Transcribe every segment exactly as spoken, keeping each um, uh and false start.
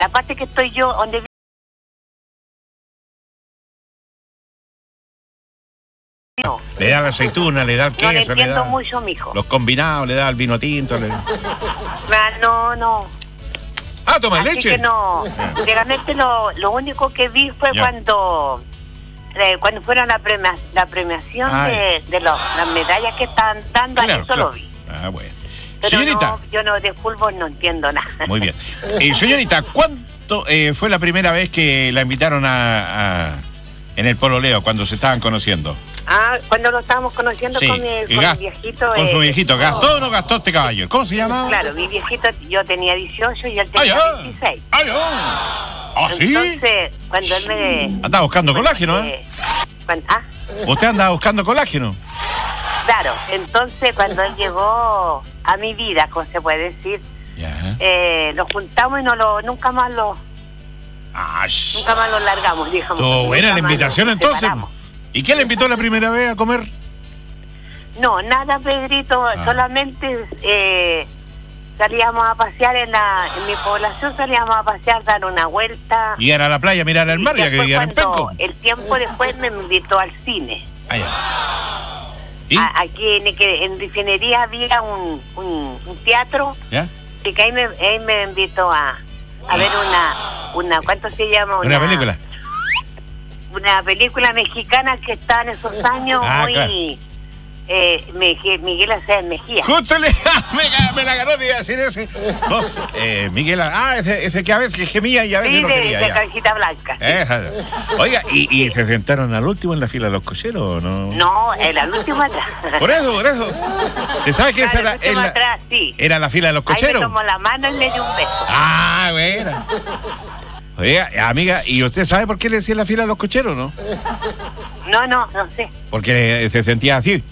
la parte que estoy yo, donde no. Le da la aceituna, le da el queso, No le le entiendo da mucho, mijo. los combinados, le da el vino tinto. Le... Ah, no, no. Ah, ¿toma Así leche? que no. Realmente lo, lo único que vi fue Ya. cuando eh, cuando fueron la, premia, la premiación Ay. de, de los, las medallas que estaban dando, Claro, eso claro. lo vi. Ah, bueno. Pero Señorita. no, yo no de fútbol no entiendo nada. Muy bien. Eh, señorita, ¿cuánto eh, fue la primera vez que la invitaron a, a en el pololeo, cuando se estaban conociendo? Ah, cuando lo estábamos conociendo Sí, con mi, y con Gas- mi viejito. Con su eh, viejito. ¿Gastó o no gastó este caballo? ¿Cómo se llama? Claro, mi viejito, yo tenía dieciocho y él ¡Ay, tenía ah! dieciséis. ¡Ay, ah! ¿Ah, sí? Entonces, cuando él me... Andaba buscando colágeno, ¿eh? eh, cuando- ah, ¿Usted andaba buscando colágeno? claro. Entonces, cuando él llegó a mi vida, como se puede decir, Ya. eh, lo juntamos y no lo, nunca más lo, Ah, sh- nunca más lo largamos, digamos. Estuvo buena Nunca la más invitación nos entonces. separamos. ¿Y quién le invitó la primera vez a comer? No, nada, Pedrito, Ah. solamente eh, salíamos a pasear en la en mi población, salíamos a pasear, dar una vuelta. Y era a la playa a mirar el mar, Y ya que después vivían en cuando Penco. el tiempo después me invitó al cine. Ah, ya. ¿Y? A- aquí en, que en Refinería había un, un, un teatro, ¿Ya? y que ahí me, ahí me invitó a, a ver una, una, ¿cuánto se llama? Una película. Una película mexicana que está en esos años Ah, muy... claro. Eh, Miguel, Miguel Aceves Mejía. Justo le... me, me la ganó, le iba a decir ese. Vos, eh, Miguel... Ah, ese, ese que a veces gemía y a veces Sí, no de, quería. de ya. Cabecita Blanca. Esa. Oiga, ¿y, ¿y se sentaron al último en la fila de los cocheros o no? No, en la última atrás. Por eso, por eso. ¿Te sabes que esa Claro, era, el último en la- atrás, sí. era la fila de los Ahí me cocheros? tomó la mano y me dio un beso. Ah, bueno. Oiga, amiga, ¿y usted sabe por qué le decía la fila de los cocheros, no? No, no, no sé. Porque se sentía así.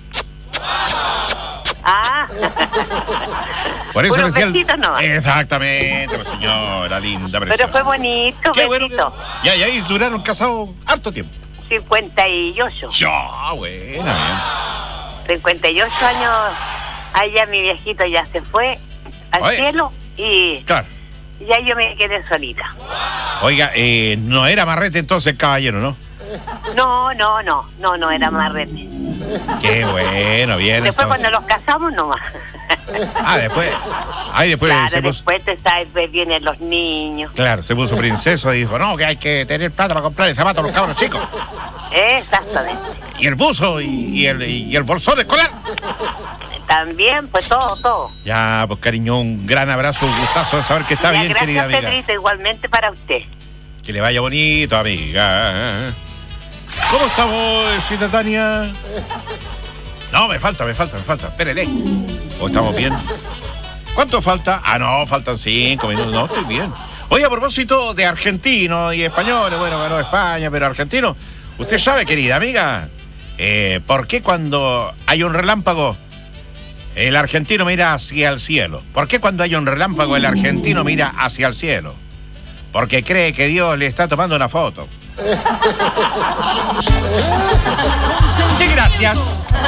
Ah. Por eso Puros decía el- besitos nomás. Exactamente, pues, señora linda, preciosa. Pero fue bonito, Qué bueno besito. que- Ya, y ahí duraron casados harto tiempo. cincuenta y ocho. Ya, buena, cincuenta y ocho años. Allá mi viejito ya se fue al Oye. cielo y bien. Claro. ya yo me quedé solita. Oiga, eh, no era marrete entonces, caballero, ¿no? No, no, no, no, no era más rete. Qué bueno, bien. Después entonces. cuando los casamos nomás. Ah, después. Ahí después Claro, se puso. después te sabes, pues, vienen los niños. Claro, se puso princeso y dijo, no, que hay que tener plata para comprar el zapato a los cabros chicos. Exactamente. Y el buzo y, y el, y el bolsón escolar. También, pues todo, todo. Ya, pues cariño, un gran abrazo, un gustazo de saber que está Ya, bien, gracias, querida amiga. Pedrito, igualmente para usted. Que le vaya bonito, amiga. ¿Cómo estamos, cita Tania? No, me falta, me falta, me falta. Espérele. ¿O estamos bien? ¿Cuánto falta? Ah, no, faltan cinco minutos. No, estoy bien. Oye, a propósito de argentinos y españoles, bueno, ganó España, pero argentinos. Usted sabe, querida amiga, eh, ¿por qué cuando hay un relámpago el argentino mira hacia el cielo? ¿Por qué cuando hay un relámpago el argentino mira hacia el cielo? Porque cree que Dios le está tomando una foto. Sí, gracias.